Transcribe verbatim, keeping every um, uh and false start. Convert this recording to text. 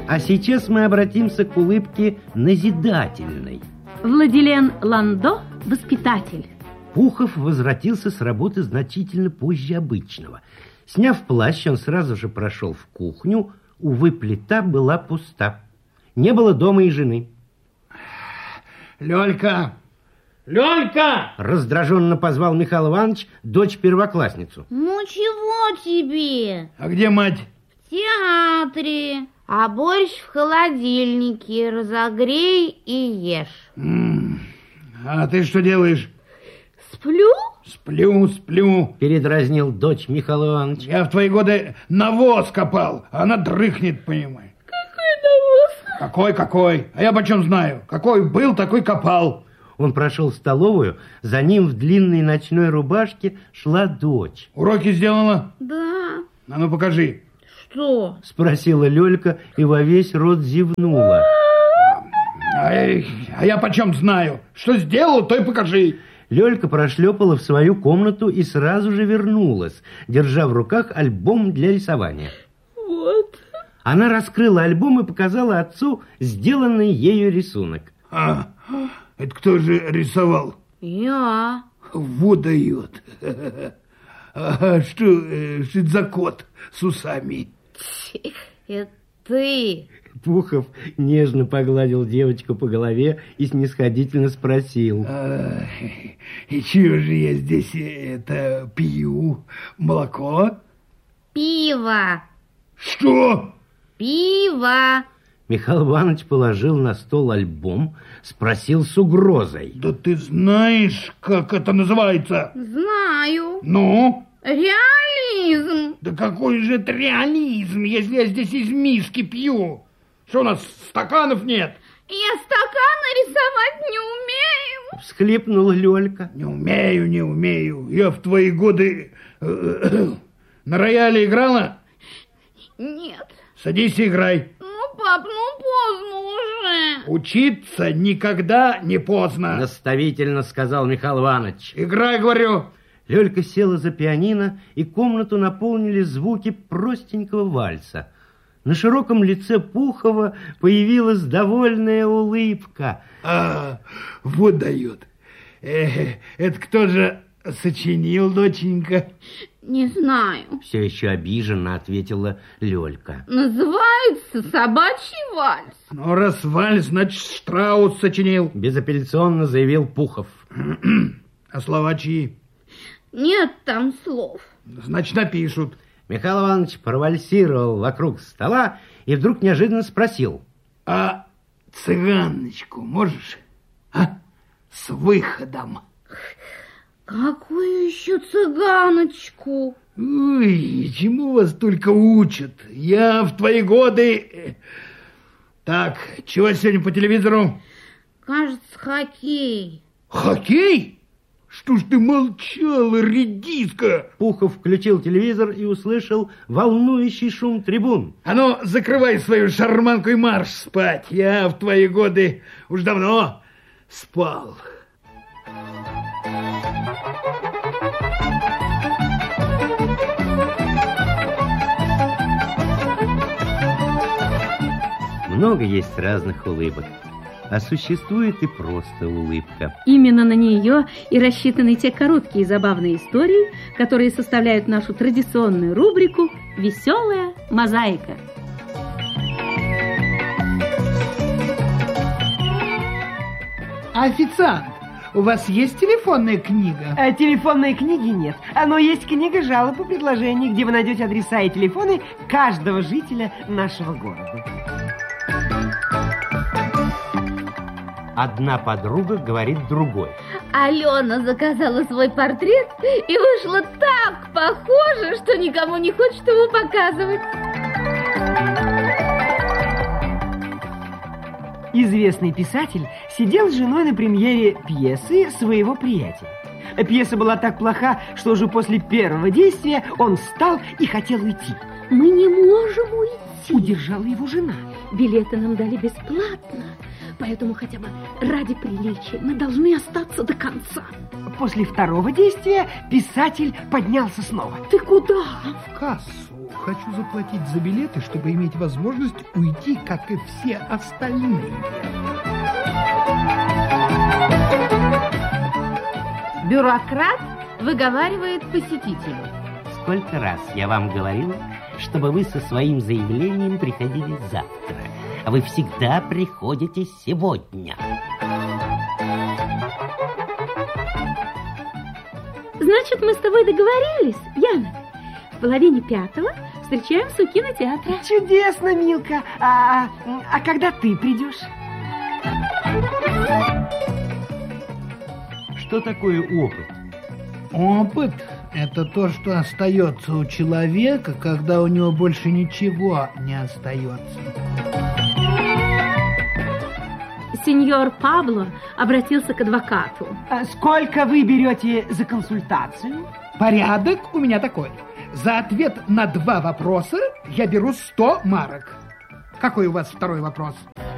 А сейчас мы обратимся к улыбке назидательной. Владилен Ландо – воспитатель. Пухов возвратился с работы значительно позже обычного. Сняв плащ, он сразу же прошел в кухню. Увы, плита была пуста. Не было дома и жены. Лёлька! Лёлька! Раздраженно позвал Михаил Иванович дочь-первоклассницу. Ну, чего тебе? А где мать? В театре. А борщ в холодильнике. Разогрей и ешь. М-м. А ты что делаешь? Сплю? Сплю, сплю. Передразнил дочь Михаил Иванович. Я в твои годы навоз копал, а она дрыхнет, понимаешь. Какой навоз? Какой, какой? А я почем знаю? Какой был, такой копал. Он прошел в столовую, за ним в длинной ночной рубашке шла дочь. Уроки сделала? Да. А ну покажи. Что? Спросила Лёлька и во весь рот зевнула. А, а я почем знаю? Что сделал, то и покажи. Лёлька прошлепала в свою комнату и сразу же вернулась, держа в руках альбом для рисования. Вот. Она раскрыла альбом и показала отцу сделанный ею рисунок. А, это кто же рисовал? Я. Вот дает. А что, что это за кот с усами? Это ты. Пухов нежно погладил девочку по голове и снисходительно спросил. А, и чего же я здесь это пью? Молоко? Пиво. Что? Пиво. Михаил Иванович положил на стол альбом, спросил с угрозой. Да ты знаешь, как это называется? Знаю. Ну? Реализм. Да какой же это реализм, если я здесь из миски пью? Что, у нас стаканов нет? Я стаканы рисовать не умею. Всхлипнула Лёлька. Не умею, не умею. Я в твои годы на рояле играла? Нет. Садись и играй. Ну, пап, ну поздно уже. Учиться никогда не поздно. Наставительно сказал Михаил Иванович. Играй, говорю. Лёлька села за пианино, и комнату наполнили звуки простенького вальса. На широком лице Пухова появилась довольная улыбка. А, вот дает. Э, это кто же сочинил, доченька? Не знаю. Все еще обиженно ответила Лёлька. Называется «Собачий вальс». Ну, раз вальс, значит, Штраус сочинил. Безапелляционно заявил Пухов. А слова чьи? Нет там слов. Значит, напишут. Михаил Иванович провальсировал вокруг стола и вдруг неожиданно спросил. А цыганочку можешь? А? С выходом. Какую еще цыганочку? Ой, чему вас только учат? Я в твои годы... Так, чего сегодня по телевизору? Кажется, хоккей. Хоккей? Что ж ты молчала, редиска? Пухов включил телевизор и услышал волнующий шум трибун. А ну, закрывай свою шарманку и марш спать. Я в твои годы уж давно спал. Много есть разных улыбок. А существует и просто улыбка. Именно на нее и рассчитаны те короткие забавные истории, которые составляют нашу традиционную рубрику «Веселая мозаика». Официант, у вас есть телефонная книга? А телефонной книги нет, но есть книга жалоб и предложений, где вы найдете адреса и телефоны каждого жителя нашего города. Одна подруга говорит другой. Алена заказала свой портрет и вышла так похоже, что никому не хочет его показывать. Известный писатель сидел с женой на премьере пьесы своего приятеля. Пьеса была так плоха, что уже после первого действия он встал и хотел уйти. Мы не можем уйти. Удержала его жена. Билеты нам дали бесплатно, поэтому хотя бы ради приличия мы должны остаться до конца. После второго действия писатель поднялся снова. Ты куда? В кассу. хочу заплатить за билеты, чтобы иметь возможность уйти, как и все остальные. Бюрократ выговаривает посетителю. Сколько раз я вам говорил, чтобы вы со своим заявлением приходили завтра, а вы всегда приходите сегодня. Значит, мы с тобой договорились, Янок. В половине пятого встречаемся у кинотеатра. Чудесно, Милка. А, а когда ты придешь? Что такое опыт? Опыт – это то, что остается у человека, когда у него больше ничего не остается. Сеньор Пабло обратился к адвокату. А сколько вы берете за консультацию? Порядок у меня такой. За ответ на два вопроса я беру сто марок. Какой у вас второй вопрос?